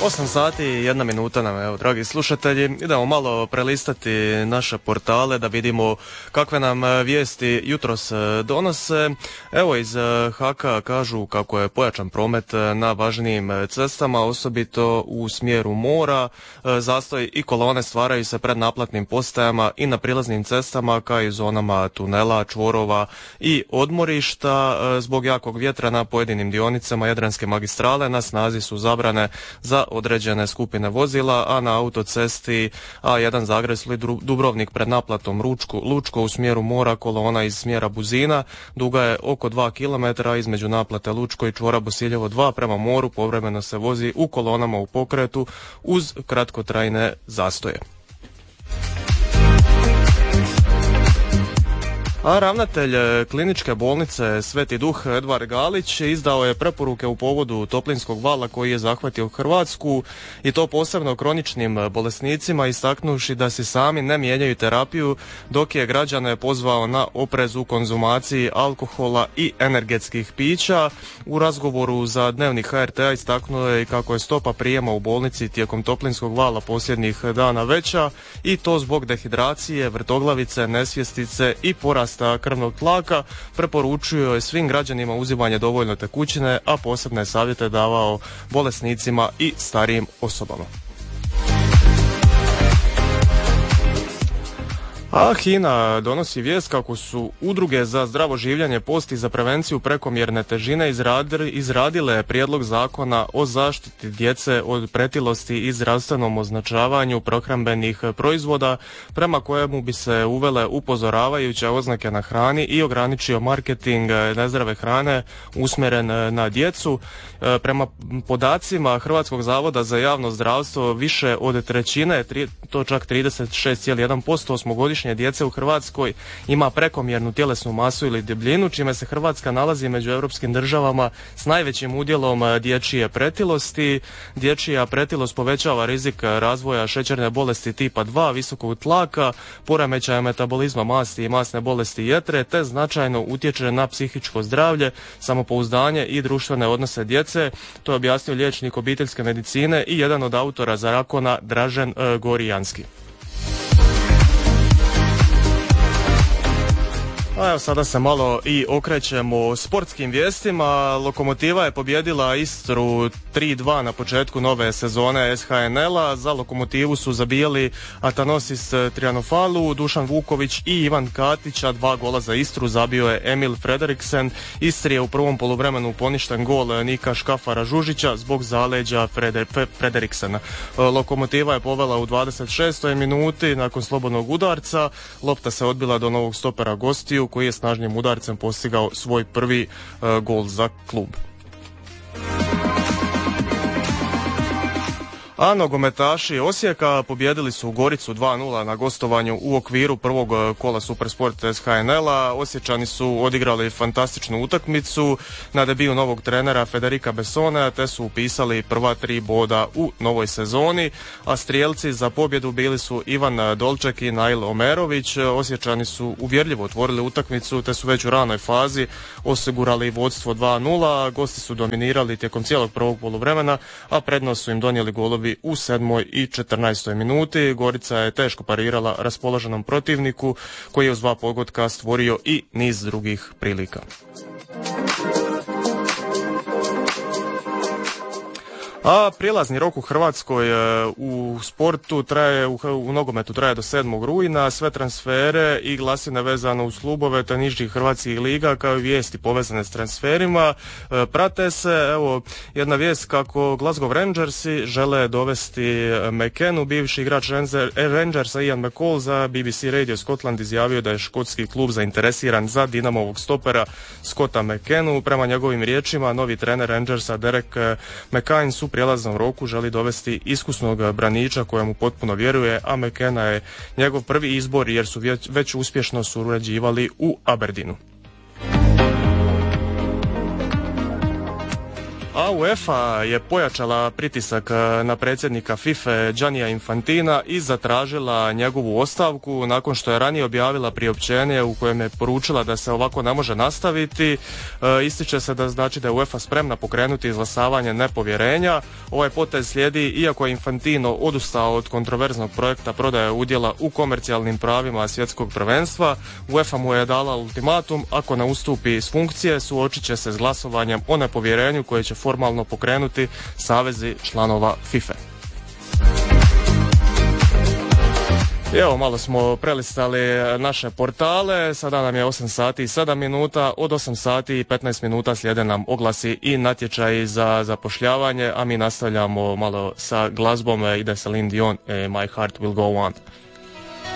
8 sati i 1 minuta nam, evo, dragi slušatelji. Idemo malo prelistati naše portale da vidimo kakve nam vijesti jutros donose. Evo, iz HAK-a kažu kako je pojačan promet na važnijim cestama, osobito u smjeru mora. Zastoj i kolone stvaraju se pred naplatnim postajama i na prilaznim cestama, kao i zonama tunela, čvorova i odmorišta. Zbog jakog vjetra na pojedinim dionicama Jadranske magistrale na snazi su zabrane za određene skupine vozila, a na autocesti A1 Zagreb-Dubrovnik pred naplatom Lučko u smjeru mora kolona iz smjera Buzina duga je oko 2 km, između naplate Lučko i čvora Bosiljevo 2 prema moru povremeno se vozi u kolonama u pokretu uz kratkotrajne zastoje. A ravnatelj kliničke bolnice Sveti Duh Edvard Galić izdao je preporuke u povodu toplinskog vala koji je zahvatio Hrvatsku i to posebno kroničnim bolesnicima, istaknuši da si sami ne mijenjaju terapiju, dok je građane pozvao na oprez u konzumaciji alkohola i energetskih pića. U razgovoru za Dnevnik HRT-a istaknuo je kako je stopa prijema u bolnici tijekom toplinskog vala posljednjih dana veća i to zbog dehidracije, vrtoglavice, nesvjestice i porasta krvnog tlaka. Preporučio je svim građanima uzimanje dovoljno tekućine, a posebne savjete davao bolesnicima i starijim osobama. A HINA donosi vijest kako su udruge za zdravo življenje, post i za prevenciju prekomjerne težine izradile prijedlog zakona o zaštiti djece od pretilosti i zdravstvenom označavanju prehrambenih proizvoda, prema kojemu bi se uvele upozoravajuće oznake na hrani i ograničio marketing nezdrave hrane usmjeren na djecu. Prema podacima Hrvatskog zavoda za javno zdravstvo, više od trećine, to čak 36,1% osmogodišnje djece u Hrvatskoj ima prekomjernu tjelesnu masu ili debljinu, čime se Hrvatska nalazi među europskim državama s najvećim udjelom dječje pretilosti. Dječja pretilost povećava rizik razvoja šećerne bolesti tipa 2, visokog tlaka, poremećaja metabolizma masti i masne bolesti jetre, te značajno utječe na psihičko zdravlje, samopouzdanje i društvene odnose djece. To je objasnio liječnik obiteljske medicine i jedan od autora zakona Dražen Gorijanski. A evo, sada se malo i okrećemo sportskim vijestima. Lokomotiva je pobjedila Istru 3-2 na početku nove sezone SHNL-a. Za Lokomotivu su zabijali Atanosis Trianofalu, Dušan Vuković i Ivan Katić, a 2 gola za Istru zabio je Emil Frederiksen. Istri je u prvom poluvremenu poništen gol Nika Škafara Žužića zbog zaleđa Frederiksena. Lokomotiva je povela u 26. minuti nakon slobodnog udarca. Lopta se odbila do novog stopera gostiju, koji je snažnim udarcem postigao svoj prvi gol za klub. A nogometaši Osijeka pobjedili su Goricu 2-0 na gostovanju u okviru prvog kola Supersport SHNL-a. Osječani su odigrali fantastičnu utakmicu na debiju novog trenera Federica Bessonea, te su upisali prva 3 boda u novoj sezoni, a strijelci za pobjedu bili su Ivan Dolček i Nail Omerović. Osječani su uvjerljivo otvorili utakmicu, te su već u ranoj fazi osigurali vodstvo 2-0. Gosti su dominirali tijekom cijelog prvog poluvremena, a prednost su im donijeli golovi u 7. i 14. minuti. Gorica je teško parirala raspoloženom protivniku, koji je uz 2 pogotka stvorio i niz drugih prilika. A prijelazni rok u Hrvatskoj u sportu traje, u nogometu traje do 7. rujna. Sve transfere i glasine vezano uz klubove te nižih hrvatskih liga, kao i vijesti povezane s transferima prate se. Evo, jedna vijest kako Glasgow Rangersi žele dovesti McKennu. Bivši igrač Rangersa Ian McCall za BBC Radio Scotland izjavio da je škotski klub zainteresiran za Dinamovog stopera Scotta McKennu. Prema njegovim riječima, novi trener Rangersa Derek McCain u prijelaznom roku želi dovesti iskusnog braniča kojemu potpuno vjeruje, a McKenna je njegov prvi izbor jer su već uspješno surađivali u Aberdeenu. A UEFA je pojačala pritisak na predsjednika FIFA Giannija Infantina i zatražila njegovu ostavku nakon što je ranije objavila priopćenje u kojem je poručila da se ovako ne može nastaviti. Ističe se da znači da je UEFA spremna pokrenuti izglasavanje nepovjerenja. Ovaj potez slijedi iako je Infantino odustao od kontroverznog projekta prodaje udjela u komercijalnim pravima svjetskog prvenstva. UEFA mu je dala ultimatum, ako ne ustupi s funkcije suočit će se s glasovanjem o nepovjerenju koje će formalno pokrenuti savezi članova FIFA. Evo, malo smo prelistali naše portale, sada nam je 8 sati i 7 minuta, od 8 sati i 15 minuta slijede nam oglasi i natječaji za zapošljavanje, a mi nastavljamo malo sa glazbom, ide Celine Dion, My Heart Will Go On.